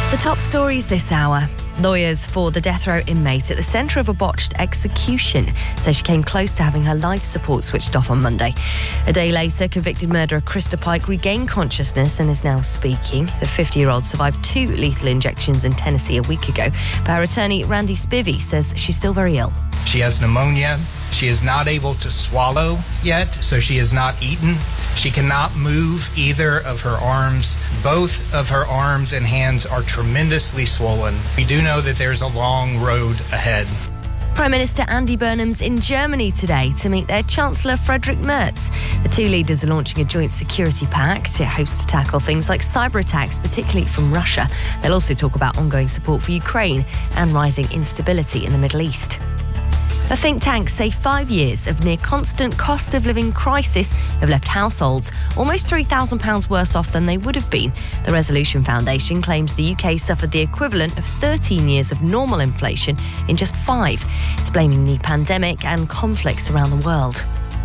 The top stories this hour. Lawyers for the death row inmate at the centre of a botched execution say she came close to having her life support switched off on Monday. A day later, convicted murderer Krista Pike regained consciousness and is now speaking. The 50-year-old survived 2 lethal injections in Tennessee a week ago, but her attorney Randy Spivey says she's still very ill. She has pneumonia. She is not able to swallow yet, so she has not eaten. She cannot move either of her arms. Both of her arms and hands are tremendously swollen. We do know that there's a long road ahead. Prime Minister Andy Burnham's in Germany today to meet their Chancellor Friedrich Merz. The two leaders are launching a joint security pact. It hopes to tackle things like cyber attacks, particularly from Russia. They'll also talk about ongoing support for Ukraine and rising instability in the Middle East. A think tank say 5 years of near constant cost of living crisis have left households almost £3,000 worse off than they would have been. The Resolution Foundation claims the UK suffered the equivalent of 13 years of normal inflation in just 5. It's blaming the pandemic and conflicts around the world.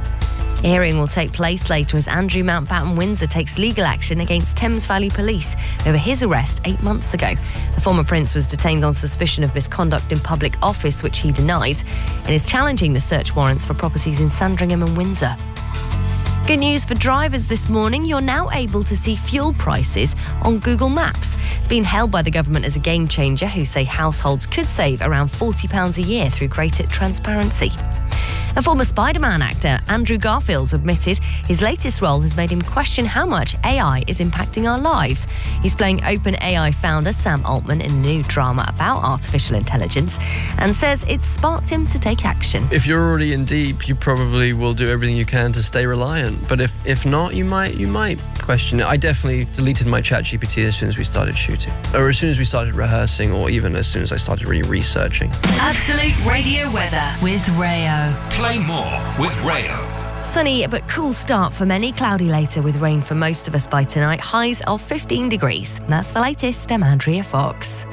A hearing will take place later as Andrew Mountbatten Windsor takes legal action against Thames Valley Police over his arrest 8 months ago. The former prince was detained on suspicion of misconduct in public office, which he denies, and is challenging the search warrants for properties in Sandringham and Windsor. Good news for drivers this morning. You're now able to see fuel prices on Google Maps. It's been hailed by the government as a game changer, who say households could save around £40 a year through greater transparency. And former Spider-Man actor Andrew Garfield's admitted his latest role has made him question how much AI is impacting our lives. He's playing OpenAI founder Sam Altman in a new drama about artificial intelligence and says it's sparked him to take action. If you're already in deep, you probably will do everything you can to stay reliant. But if not, you might question it. I definitely deleted my ChatGPT as soon as we started shooting, or as soon as we started rehearsing, or even as soon as I started really researching. Absolute Radio weather with Rayo. Play more with Rayo. Sunny but cool start for many, cloudy later with rain for most of us by tonight. Highs of 15 degrees. That's the latest. I'm Andrea Fox.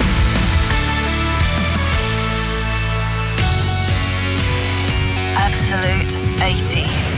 Absolute 80s.